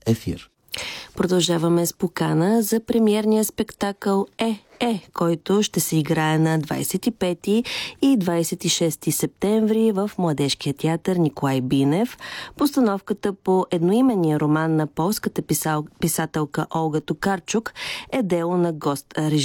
ефир. Продължаваме с покана за премиерния спектакъл който ще се играе на 25 и 26 септември в Младежкия театър Николай Бинев. Постановката по едноименния роман на полската писателка Олга Токарчук е дело на гост